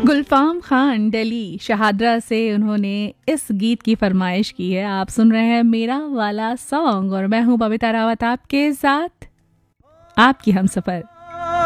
गुलफाम खान दिल्ली शहादरा से उन्होंने इस गीत की फरमाइश की है। आप सुन रहे हैं मेरा वाला सॉन्ग और मैं हूं बबीता रावत आपके साथ, आपकी हमसफर।